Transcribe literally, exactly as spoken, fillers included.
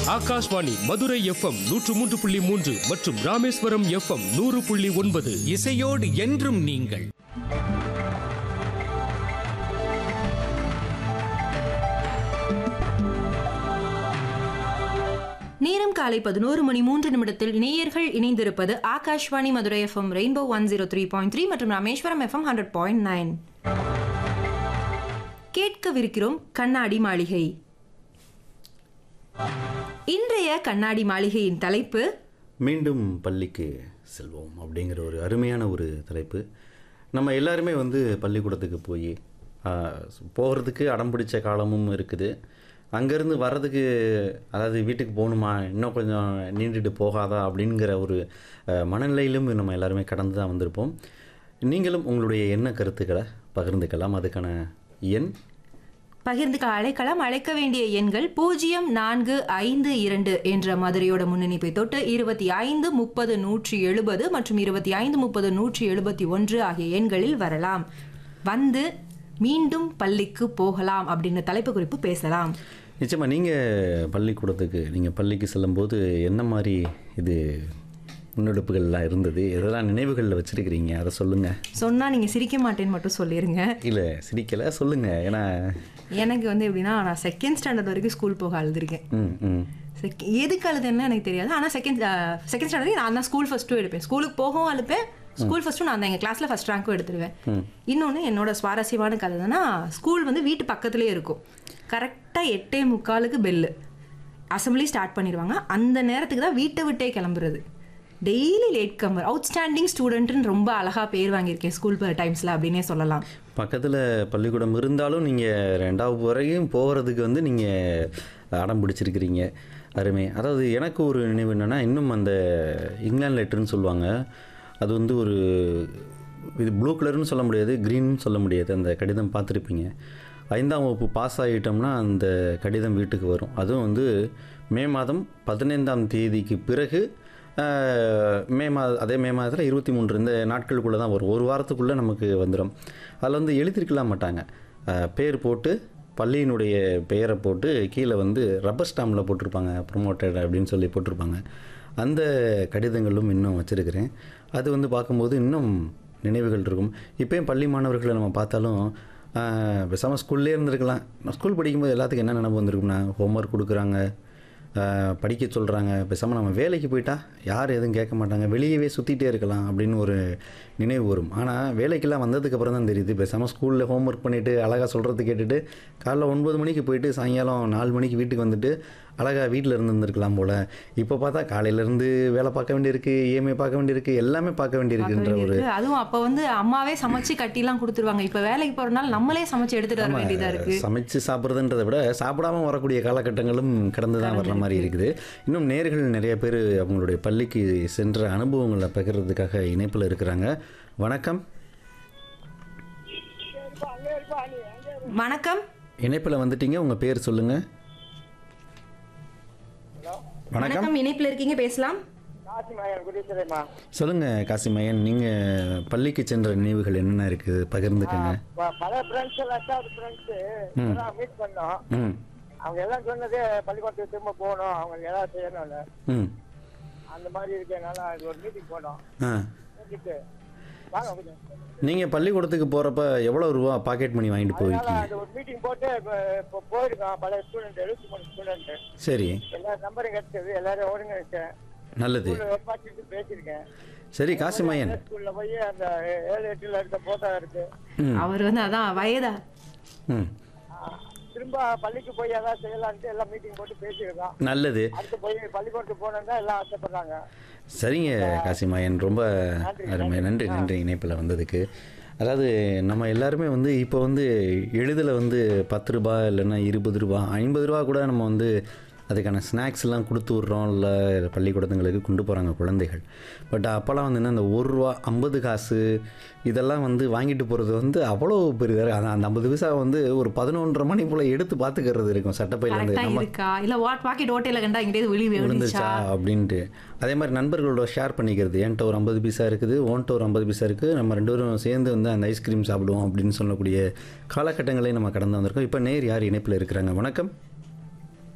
Akashvani Madurai FM நூற்று மூன்று புள்ளி மூன்று மற்றும் ராமேஸ்வரம் எஃப்எம் நூறு புள்ளி ஒன்பது. இசையோடு என்றும் நீங்கள். நேரம் காலை பதினோரு மணி மூன்று நிமிடத்தில் நேயர்கள் இணைந்திருப்பது Akashvani Madurai FM rainbow one zero three point three மற்றும் Rameswaram FM hundred point nine. கேட்கவிருக்கிறோம் கண்ணாடி மாளிகை. இன்றைய கண்ணாடி மாளிகையின் தலைப்பு மீண்டும் பள்ளிக்கு செல்வோம் அப்படிங்கிற ஒரு அருமையான ஒரு தலைப்பு. நம்ம எல்லாருமே வந்து பள்ளிக்கூடத்துக்கு போய் போகிறதுக்கு அடம் பிடிச்ச காலமும் இருக்குது. அங்கேருந்து வர்றதுக்கு, அதாவது வீட்டுக்கு போகணுமா, இன்னும் கொஞ்சம் நீண்டுட்டு போகாதா அப்படிங்கிற ஒரு மனநிலையிலும் நம்ம எல்லாருமே கடந்து தான் வந்திருப்போம். நீங்களும் உங்களுடைய எண்ண கருத்துக்களை பகிர்ந்துக்கலாம். அதுக்கான எண் பகிர்ந்துக்க அழைக்கலாம். அழைக்க வேண்டிய எண்கள் பூஜ்ஜியம் நான்கு ஐந்து இரண்டு என்ற மதுரையோட முன்னணிப்பை தொட்டு இருபத்தி ஐந்து முப்பது நூற்றி எழுபது மற்றும் இருபத்தி ஐந்து முப்பது நூற்றி எழுபத்தி ஒன்று ஆகிய எண்களில் வரலாம். வந்து மீண்டும் பள்ளிக்கு போகலாம் அப்படின்னு தலைப்பு குறிப்பு பேசலாம். நிச்சயமாக நீங்கள் பள்ளிக்கூடத்துக்கு நீங்கள் பள்ளிக்கு செல்லும்போது என்ன மாதிரி இது முன்னெடுப்புகள்லாம் இருந்தது, எதெல்லாம் நினைவுகளில் வச்சுருக்கிறீங்க, அதை சொல்லுங்கள். சொன்னால் நீங்கள் சிரிக்க மாட்டேன்னு மட்டும் சொல்லிடுங்க. இல்லை சிரிக்கலை, சொல்லுங்கள். ஏன்னா எனக்கு வந்து எப்படின்னா, நான் செகண்ட் ஸ்டாண்டர்ட் வரைக்கும் ஸ்கூல் போக அழுதுருக்கேன். ம் ம் எதுக்கு அழுதுன்னு எனக்கு தெரியாது. ஆனால் செகண்ட் செகண்ட் ஸ்டாண்டர்ட் நான் தான் ஸ்கூல் ஃபஸ்ட்டும் எடுப்பேன். ஸ்கூலுக்கு போகவும் அழுப்பேன், ஸ்கூல் ஃபஸ்ட்டும் நான் தான் எங்கள் கிளாஸில் ஃபஸ்ட் ரேங்க்கும் எடுத்துருவேன். இன்னொன்று என்னோட சுவாரஸ்யமான கதை தானே, ஸ்கூல் வந்து வீட்டு பக்கத்துலேயே இருக்கும். கரெக்டாக எட்டே முக்காலுக்கு பெல்லு அசம்பிளி ஸ்டார்ட் பண்ணிடுவாங்க. அந்த நேரத்துக்கு தான் வீட்டை விட்டே கிளம்புறது. டெய்லி லேட் கம்மர், அவுட்ஸ்டாண்டிங் ஸ்டூடெண்ட்டுன்னு ரொம்ப அழகாக பேர் வாங்கியிருக்கேன் ஸ்கூல் டைம்ஸில் அப்படின்னே சொல்லலாம். பக்கத்தில் பள்ளிக்கூடம் இருந்தாலும் நீங்கள் ரெண்டாவது வரையும் போகிறதுக்கு வந்து நீங்கள் அடம் பிடிச்சிருக்கிறீங்க. அருமை. அதாவது எனக்கு ஒரு நினைவு என்னென்னா, இன்னும் அந்த இங்கிலாந்து லெட்டர்னு சொல்லுவாங்க, அது வந்து ஒரு இது ப்ளூ கலர்னு சொல்ல முடியாது, க்ரீன்னு சொல்ல முடியாது. அந்த கடிதம் பார்த்துருப்பீங்க. ஐந்தாம் வகுப்பு பாஸ் ஆகிட்டோம்னா அந்த கடிதம் வீட்டுக்கு வரும். அதுவும் வந்து மே மாதம் பதினைந்தாம் தேதிக்கு பிறகு, மே மாத அதே மே மாதத்தில் இருபத்தி மூன்று இந்த நாட்களுக்குள்ளே தான் வரும். ஒரு வாரத்துக்குள்ளே நமக்கு வந்துடும். அதில் வந்து எழுதிருக்கலாம் மாட்டாங்க, பேர் போட்டு பள்ளியினுடைய பெயரை போட்டு கீழே வந்து ரப்பர் ஸ்டாம்பில் போட்டிருப்பாங்க, ப்ரொமோட்டட் அப்படின்னு சொல்லி போட்டிருப்பாங்க. அந்த கடிதங்களும் இன்னும் வச்சுருக்கிறேன். அது வந்து பார்க்கும்போது இன்னும் நினைவுகள் இருக்கும். இப்போயும் பள்ளி மாணவர்களை நம்ம பார்த்தாலும் பேசாமல் ஸ்கூல்லே இருந்திருக்கலாம். ஸ்கூல் படிக்கும்போது எல்லாத்துக்கும் என்ன நினைவு வந்திருக்கும்னா, ஹோம்ஒர்க் கொடுக்குறாங்க, படிக்க சொல்கிறாங்க, பேசாமல் நம்ம வேலைக்கு போயிட்டா யார் எதுவும் கேட்க மாட்டாங்க, வெளியவே சுற்றிட்டே இருக்கலாம் அப்படின்னு ஒரு நினைவு வரும். ஆனால் வேலைக்கெல்லாம் வந்ததுக்கப்புறம் தான் தெரியுது, பேசாமல் ஸ்கூலில் ஹோம்ஒர்க் பண்ணிவிட்டு அழகாக சொல்கிறது கேட்டுட்டு காலைல ஒன்பது மணிக்கு போயிட்டு சாயங்காலம் நாலு மணிக்கு வீட்டுக்கு வந்துட்டு அழகாக வீட்டில் இருந்து இருந்திருக்கலாம் போல். இப்போ பார்த்தா காலையிலேருந்து வேலை பார்க்க வேண்டியிருக்கு, இஎம்ஐ பார்க்க வேண்டியிருக்கு, எல்லாமே பார்க்க வேண்டியிருக்குன்ற ஒரு, அதுவும் அப்போ வந்து அம்மாவே சமைச்சு கட்டிலாம் கொடுத்துருவாங்க. இப்போ வேலைக்கு போகிறனால நம்மளே சமைச்சு எடுத்துகிட்டு வர வேண்டியதாக இருக்குது. சமைச்சு சாப்பிட்றதுன்றதை விட சாப்பிடாமல் வரக்கூடிய காலகட்டங்களும் கடந்து தான் வர்ற மாதிரி இருக்குது. இன்னும் நேயர்கள் நிறைய பேர் அவங்களுடைய பள்ளிக்கு சென்ற அனுபவங்களை பகிர்றதுக்காக இணைப்பில் இருக்கிறாங்க. வணக்கம். வணக்கம். இணைப்பில் வந்துட்டீங்க, உங்கள் பேர் சொல்லுங்கள். வணக்கம், இணைப்பில் இருக்கீங்க, பேசலாம். சொல்லுங்க காசிமயன், நீங்க பள்ளிக்கு சென்ற நினைவுகள் என்னென்ன இருக்குது பகிர்ந்துக்கங்க. பல ஃப்ரெண்ட்ஸ் எல்லாம் ஃப்ரெண்ட்ஸ் மீட் பண்ணோம். அவங்க எல்லாம் சொன்னது பள்ளிக்கூடத்துக்கு திரும்ப போகணும், அவங்க எல்லாம் செய்யணும் அந்த மாதிரி இருக்கனால ஒரு மீட்டிங் போனோம். நீங்க பள்ளிக்கூடத்துக்கு போறப்ப எவ்வளவு ரூபா பாக்கெட் மணி வாங்கிட்டு போயிருக்கீங்க? ஒரு மீட்டிங் போட்டு போயிருக்கோம். பல ஸ்டூடெண்ட் எழுபத்தி மூணு ஸ்டூடெண்ட். சரி, எல்லா நம்பரும் கிடைச்சது, எல்லாரும் ஒருங்கிணைச்சேன். நல்லது. பேசியிருக்கேன். சரி காசிமயன், ஸ்கூல்ல போய் அந்த ஏழு எட்டுல இருக்க போட்டோ இருக்கு. அவர் வந்து அதான் வயதா திரும்ப பள்ளிக்கு போய் ஏதாவது செய்யலான்ட்டு எல்லாம் மீட்டிங் போட்டு பேசியிருக்கோம். நல்லது. அடுத்து போய் பள்ளிக்கூடத்துக்கு போனோம்னா எல்லாம் ஆசைப்படுறாங்க. சரிங்க காசிமயன், ரொம்ப அருமை, நன்றி நன்றி இணைப்பில் வந்ததுக்கு. அதாவது நம்ம எல்லாருமே வந்து இப்போ வந்து எளிதில் வந்து பத்து ரூபா இல்லைன்னா இருபது ரூபா ஐம்பது ரூபா கூட நம்ம வந்து அதுக்கான ஸ்நாக்ஸ்லாம் கொடுத்து விட்றோம், இல்லை பள்ளிக்கூடத்துங்களுக்கு கொண்டு போகிறாங்க குழந்தைகள். பட் அப்போல்லாம் வந்து என்ன, அந்த ஒரு ரூபா ஐம்பது காசு இதெல்லாம் வந்து வாங்கிட்டு போகிறது வந்து அவ்வளோ பெரிய, அந்த அந்த ஐம்பது பைசா வந்து ஒரு பதினொன்றரை மணி போல் எடுத்து பார்த்துக்கிறது இருக்கும் சட்டப்பையில் வந்து விழுந்துச்சா அப்படின்ட்டு. அதே மாதிரி நண்பர்களோட ஷேர் பண்ணிக்கிறது, என்கிட்ட ஒரு ஐம்பது பைசா இருக்குது, ஓன்ட்ட ஒரு ஐம்பது பைசா இருக்குது, நம்ம ரெண்டு பேரும் சேர்ந்து வந்து அந்த ஐஸ்கிரீம் சாப்பிடுவோம் அப்படின்னு சொல்லக்கூடிய காலகட்டங்களை நம்ம கடந்து வந்திருக்கோம். இப்போ நேர் யார் இணைப்பில் இருக்கிறாங்க? வணக்கம்.